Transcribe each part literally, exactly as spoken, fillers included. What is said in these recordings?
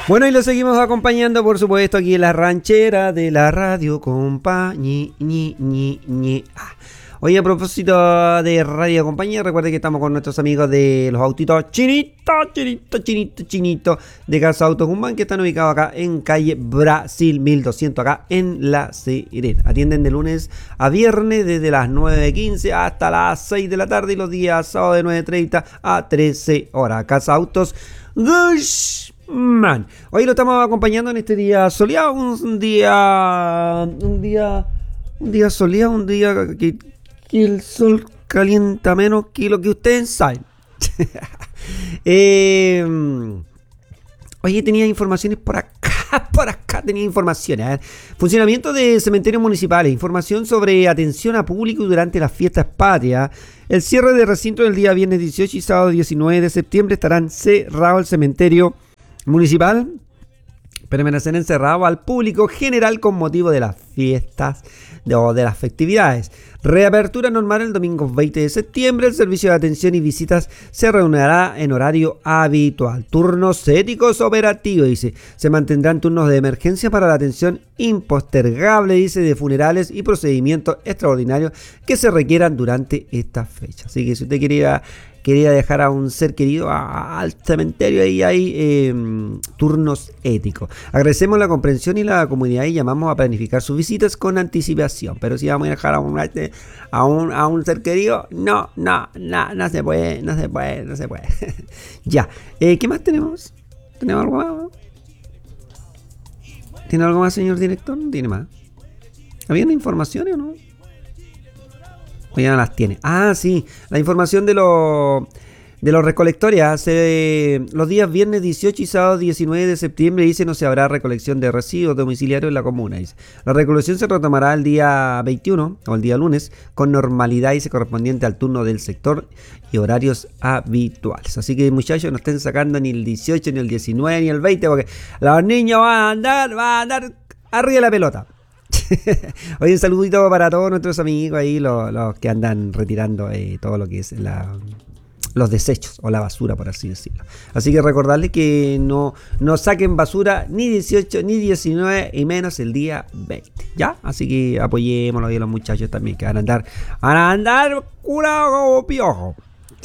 Bueno, y lo seguimos acompañando, por supuesto, aquí en la ranchera de la radio compañía. Oye, a propósito de Radio Compañía, recuerden que estamos con nuestros amigos de los autitos Chinito, Chinito, Chinito, Chinito de Casa Autos Guzmán, que están ubicados acá en calle Brasil mil doscientos, acá en La Serena. Atienden de lunes a viernes desde las nueve quince hasta las seis de la tarde y los días sábados de nueve treinta a trece horas. Casa Autos Guzmán. Hoy lo estamos acompañando en este día soleado, un día, un día, un día soleado, un día que y el sol calienta menos que lo que ustedes saben. eh, oye, tenía informaciones por acá, por acá tenía informaciones. A ver. Funcionamiento de cementerios municipales, información sobre atención a público durante las fiestas patrias. El cierre de recinto del día viernes dieciocho y sábado diecinueve de septiembre estarán cerrados el cementerio municipal. Permanecerán encerrados al público general con motivo de las fiestas de, o de las festividades. Reapertura normal el domingo veinte de septiembre. El servicio de atención y visitas se reunirá en horario habitual. Turnos éticos operativos, dice. Se mantendrán turnos de emergencia para la atención impostergable, dice, de funerales y procedimientos extraordinarios que se requieran durante esta fecha. Así que si usted quería... Quería dejar a un ser querido a, al cementerio y hay eh, turnos éticos. Agradecemos la comprensión y la comunidad y llamamos a planificar sus visitas con anticipación. Pero si vamos a dejar a un, a un, a un ser querido, no, no, no, no se puede, no se puede, no se puede. Ya, eh, ¿qué más tenemos? ¿Tenemos algo más? ¿Tiene algo más, señor director? No tiene más. ¿Habían informaciones o no? O ya no las tiene. Ah, sí, la información de los de los recolectores. Hace los días viernes dieciocho y sábado diecinueve de septiembre, dice, no se habrá recolección de residuos domiciliarios en la comuna, dice. La recolección se retomará el día veintiuno o el día lunes con normalidad y se correspondiente al turno del sector y horarios habituales. Así que, muchachos, no estén sacando ni el dieciocho, ni el diecinueve, ni el veinte, porque los niños van a andar, van a andar arriba de la pelota. Oye, un saludito para todos nuestros amigos ahí, los, los que andan retirando eh, todo lo que es la, los desechos o la basura, por así decirlo. Así que recordarles que no, no saquen basura ni dieciocho ni diecinueve y menos el día veinte, ¿ya? Así que apoyémoslo a los muchachos también que van a andar, van a andar curados como piojo.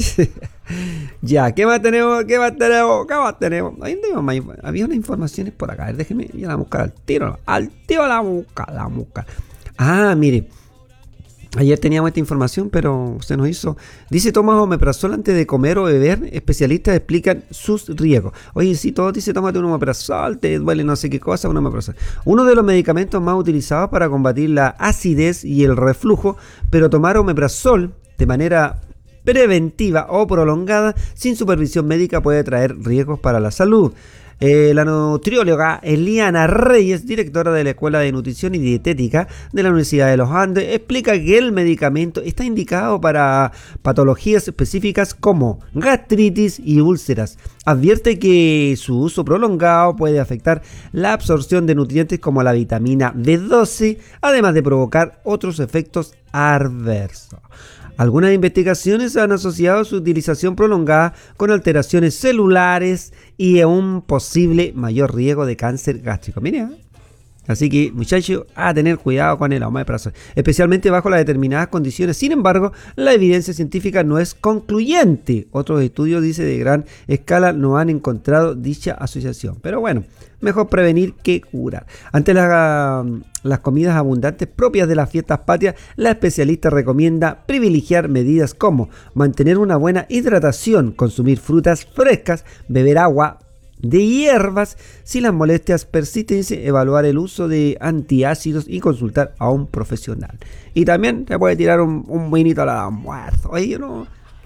Ya, ¿qué más tenemos? ¿Qué más tenemos? ¿Qué más tenemos? Ahí tenemos más, había unas informaciones por acá. A ver, déjeme, ya la buscar al tiro. Al tiro la busca, la busca. Ah, mire. Ayer teníamos esta información, pero se nos hizo. Dice, toma omeprazol antes de comer o beber. Especialistas explican sus riesgos. Oye, si todos dicen, tómate un omeprazol, te duele no sé qué cosa, un omeprazol. Uno de los medicamentos más utilizados para combatir la acidez y el reflujo, pero tomar omeprazol de manera preventiva o prolongada sin supervisión médica puede traer riesgos para la salud. Eh, la nutrióloga Eliana Reyes, directora de la Escuela de Nutrición y Dietética de la Universidad de los Andes, explica que el medicamento está indicado para patologías específicas como gastritis y úlceras. Advierte que su uso prolongado puede afectar la absorción de nutrientes como la vitamina B doce, además de provocar otros efectos adversos. Algunas investigaciones han asociado su utilización prolongada con alteraciones celulares y un posible mayor riesgo de cáncer gástrico. Mira, así que, muchachos, a tener cuidado con el omeprazol, especialmente bajo las determinadas condiciones. Sin embargo, la evidencia científica no es concluyente. Otros estudios, dice, de gran escala no han encontrado dicha asociación. Pero bueno, mejor prevenir que curar. Ante la, las comidas abundantes propias de las fiestas patrias, la especialista recomienda privilegiar medidas como mantener una buena hidratación, consumir frutas frescas, beber agua de hierbas. Si las molestias persisten, evaluar el uso de antiácidos y consultar a un profesional. Y también se puede tirar un, un vinito al almuerzo. Oye, no...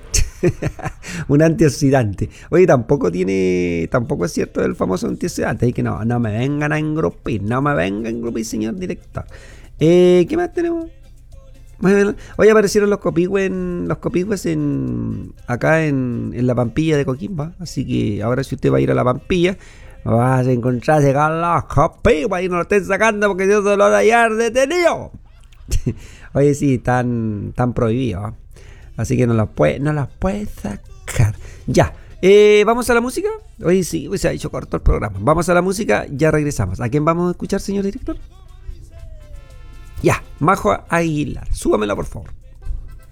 un antioxidante. Oye, tampoco tiene, tampoco es cierto el famoso antioxidante. Así que no, no me vengan a engrupir, no me vengan a engrupir, señor director. Eh, ¿Qué más tenemos? Bueno, hoy aparecieron los copihue en, los copihue en acá en, en la Pampilla de Coquimbo. Así que ahora, si usted va a ir a la Pampilla, va a encontrarse con los copihue y no lo estén sacando porque yo se lo voy a hallar detenido. Oye, sí, están, están prohibidos, ¿eh? Así que no las puede, no las puede sacar. Ya, Eh, ¿Vamos a la música? Hoy sí, hoy se ha hecho corto el programa. Vamos a la música, ya regresamos. ¿A quién vamos a escuchar, señor director? Ya, Majo Aguilar. Súbamela, por favor.